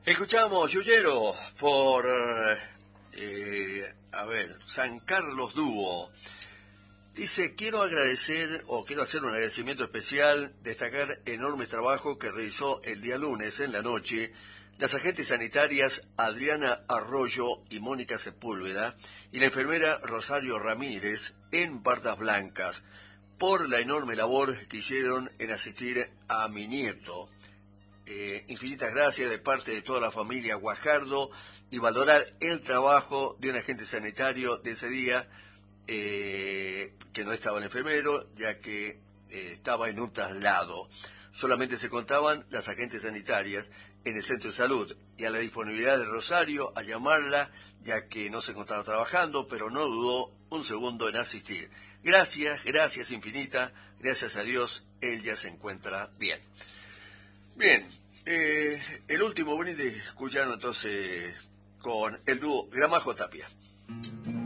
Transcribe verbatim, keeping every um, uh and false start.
Escuchamos Yuyero por, eh, a ver, San Carlos Dúo. Dice, quiero agradecer, o quiero hacer un agradecimiento especial, destacar enorme trabajo que realizó el día lunes en la noche las agentes sanitarias Adriana Arroyo y Mónica Sepúlveda y la enfermera Rosario Ramírez en Partas Blancas por la enorme labor que hicieron en asistir a mi nieto. Eh, infinitas gracias de parte de toda la familia Guajardo y valorar el trabajo de un agente sanitario de ese día, eh, que no estaba el enfermero, ya que eh, estaba en un traslado. Solamente se contaban las agentes sanitarias en el centro de salud y a la disponibilidad de Rosario a llamarla, ya que no se encontraba trabajando, pero no dudó un segundo en asistir. Gracias, gracias infinita, gracias a Dios, él ya se encuentra bien. Bien, eh, el último brindis escucharon entonces con el dúo Gramajo Tapia.